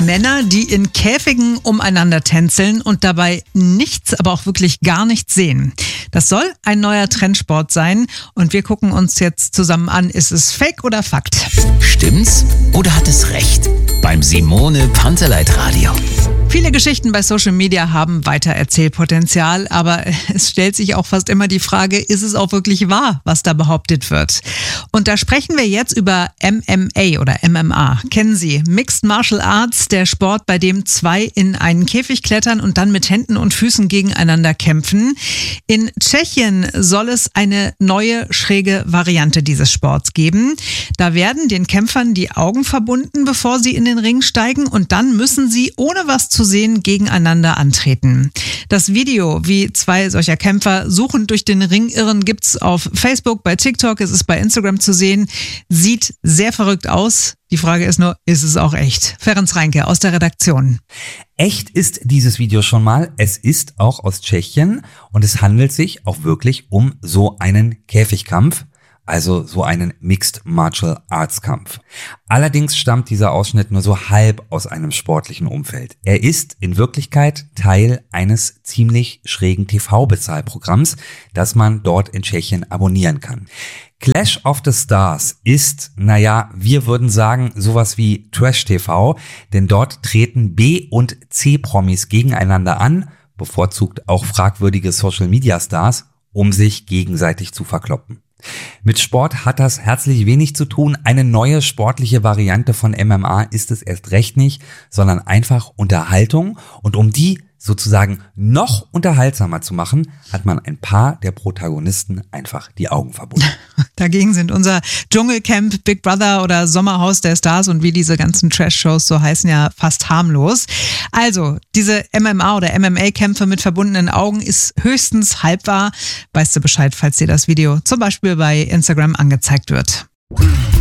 Männer, die in Käfigen umeinander tänzeln und dabei nichts, aber auch wirklich gar nichts sehen. Das soll ein neuer Trendsport sein und wir gucken uns jetzt zusammen an, ist es Fake oder Fakt? Stimmt's oder hat es recht? Beim Simone Panteleit Radio. Viele Geschichten bei Social Media haben Weitererzählpotenzial, aber es stellt sich auch fast immer die Frage, ist es auch wirklich wahr, was da behauptet wird? Und da sprechen wir jetzt über MMA oder MMA. Kennen Sie? Mixed Martial Arts, der Sport, bei dem zwei in einen Käfig klettern und dann mit Händen und Füßen gegeneinander kämpfen. In Tschechien soll es eine neue, schräge Variante dieses Sports geben. Da werden den Kämpfern die Augen verbunden, bevor sie in den Ring steigen, und dann müssen sie, ohne was zu sehen, gegeneinander antreten. Das Video, wie zwei solcher Kämpfer suchend durch den Ring irren, gibt's auf Facebook, bei TikTok, es ist bei Instagram zu sehen. Sieht sehr verrückt aus. Die Frage ist nur, ist es auch echt? Ferenc Reinke aus der Redaktion. Echt ist dieses Video schon mal. Es ist auch aus Tschechien und es handelt sich auch wirklich um so einen Käfigkampf. Also so einen Mixed Martial Arts Kampf. Allerdings stammt dieser Ausschnitt nur so halb aus einem sportlichen Umfeld. Er ist in Wirklichkeit Teil eines ziemlich schrägen TV-Bezahlprogramms, das man dort in Tschechien abonnieren kann. Clash of the Stars ist, wir würden sagen, sowas wie Trash-TV, denn dort treten B- und C-Promis gegeneinander an, bevorzugt auch fragwürdige Social-Media-Stars, um sich gegenseitig zu verkloppen. Mit Sport hat das herzlich wenig zu tun. Eine neue sportliche Variante von MMA ist es erst recht nicht, sondern einfach Unterhaltung. Und um die sozusagen noch unterhaltsamer zu machen, hat man ein paar der Protagonisten einfach die Augen verbunden. Dagegen sind unser Dschungelcamp, Big Brother oder Sommerhaus der Stars und wie diese ganzen Trash-Shows so heißen, ja fast harmlos. Also, diese MMA- oder MMA-Kämpfe mit verbundenen Augen ist höchstens halb wahr. Weißt du Bescheid, falls dir das Video zum Beispiel bei Instagram angezeigt wird.